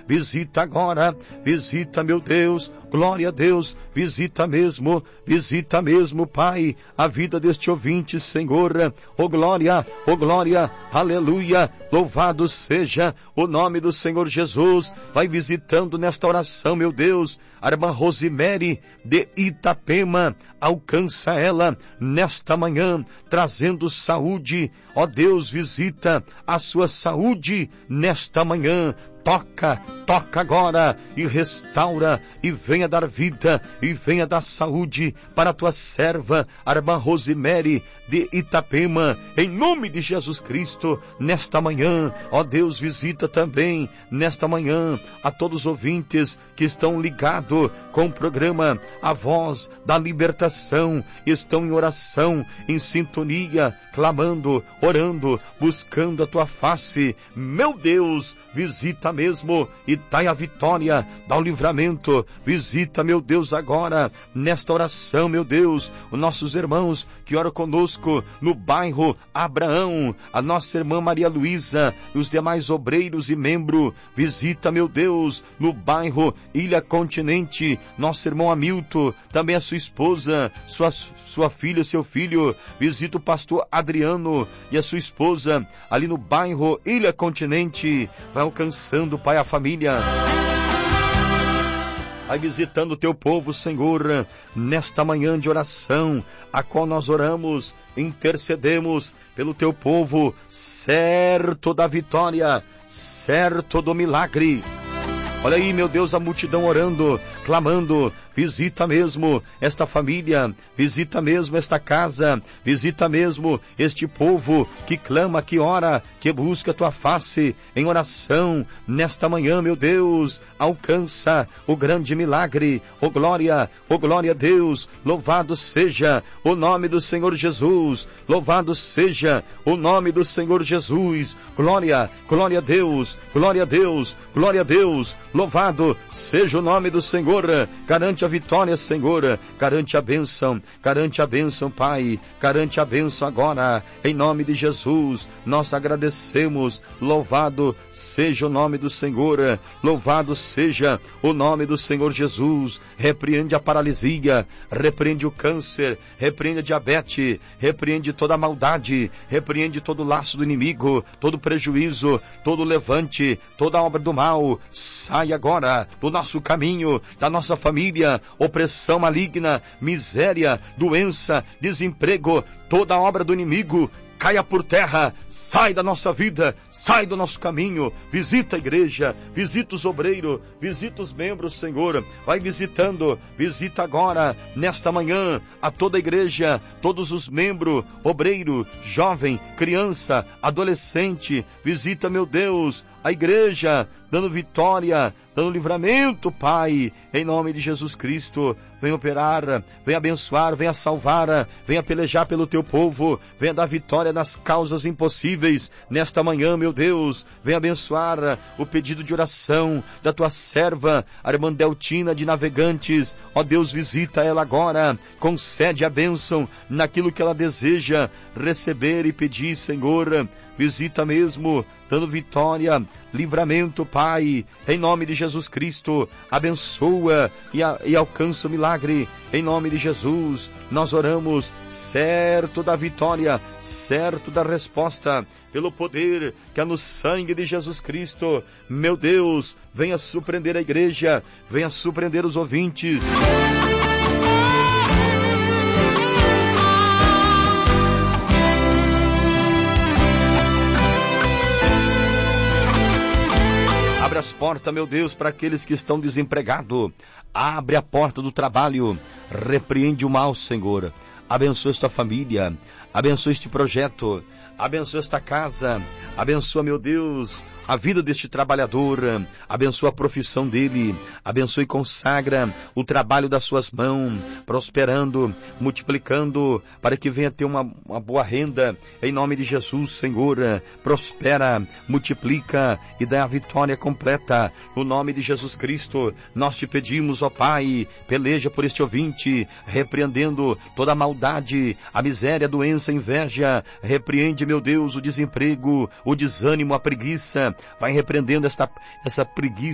visita agora, visita, meu Deus, glória a Deus, visita mesmo, Pai, a vida deste ouvinte, Senhor, oh glória, aleluia, louvado seja o nome do Senhor Jesus. Vai visitando nesta oração, meu Deus, a irmã Rosemary de Itapema, alcança ela nesta manhã, trazendo saúde, ó Deus, visita a sua saúde nesta manhã, toca agora e restaura e venha dar vida e venha dar saúde para a tua serva, a irmã Rosemary de Itapema, em nome de Jesus Cristo, nesta manhã, ó Deus, visita também nesta manhã a todos os ouvintes que estão ligados com o programa A Voz da Libertação, estão em oração, em sintonia, clamando, orando, buscando a tua face, meu Deus, visita mesmo e dai a vitória, dá o livramento, visita, meu Deus, agora, nesta oração, meu Deus, os nossos irmãos que oram conosco no bairro Abraão, a nossa irmã Maria Luísa e os demais obreiros e membros, visita, meu Deus, no bairro Ilha Continente, nosso irmão Hamilton, também a sua esposa, sua filha, seu filho, visita o pastor Adriano e a sua esposa, ali no bairro Ilha Continente, vai alcançando, Pai, a família. Vai visitando o teu povo, Senhor, nesta manhã de oração, a qual nós oramos, intercedemos pelo teu povo, certo da vitória, certo do milagre. Olha aí, meu Deus, a multidão orando, clamando, visita mesmo esta família, visita mesmo esta casa, visita mesmo este povo que clama, que ora, que busca a tua face em oração, nesta manhã, meu Deus, alcança o grande milagre, oh glória a Deus, louvado seja o nome do Senhor Jesus, louvado seja o nome do Senhor Jesus, glória a Deus, glória a Deus, louvado seja o nome do Senhor, garante a vitória, Senhor, garante a bênção, Pai, garante a bênção agora, em nome de Jesus, nós agradecemos, louvado seja o nome do Senhor, louvado seja o nome do Senhor Jesus, repreende a paralisia, repreende o câncer, repreende a diabetes, repreende toda a maldade, repreende todo o laço do inimigo, todo o prejuízo, todo o levante, toda a obra do mal, sai agora do nosso caminho, da nossa família, opressão maligna, miséria, doença, desemprego, toda a obra do inimigo, caia por terra, sai da nossa vida, sai do nosso caminho, visita a igreja, visita os obreiros, visita os membros, Senhor, vai visitando, visita agora, nesta manhã, a toda a igreja, todos os membros, obreiro, jovem, criança, adolescente, visita, meu Deus, a igreja, dando vitória, dando livramento, Pai, em nome de Jesus Cristo, vem operar, vem abençoar, venha salvar, venha pelejar pelo teu povo, venha dar vitória nas causas impossíveis, nesta manhã, meu Deus, venha abençoar o pedido de oração da tua serva, a irmã Deltina de Navegantes, ó Deus, visita ela agora, concede a bênção naquilo que ela deseja receber e pedir, Senhor, visita mesmo, dando vitória, livramento, Pai, em nome de Jesus Cristo, abençoa e alcança o milagre, em nome de Jesus, nós oramos, certo da vitória, certo da resposta, pelo poder que há no sangue de Jesus Cristo, meu Deus, venha surpreender a igreja, venha surpreender os ouvintes. Abre as portas, meu Deus, para aqueles que estão desempregados. Abre a porta do trabalho. Repreende o mal, Senhor. Abençoa esta família. Abençoa este projeto. Abençoa esta casa. Abençoa, meu Deus, a vida deste trabalhador, abençoa a profissão dele, abençoa e consagra o trabalho das suas mãos, prosperando, multiplicando, para que venha ter uma boa renda, em nome de Jesus, Senhor, prospera, multiplica e dá a vitória completa, no nome de Jesus Cristo, nós te pedimos, ó Pai, peleja por este ouvinte, repreendendo toda a maldade, a miséria, a doença, a inveja, repreende, meu Deus, o desemprego, o desânimo, a preguiça, vai repreendendo essa preguiça,